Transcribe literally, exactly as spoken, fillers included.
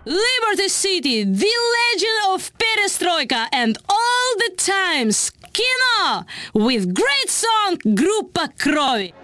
Liberty City, the legend of Perestroika and all the times, Kino, with great song Группа Крови.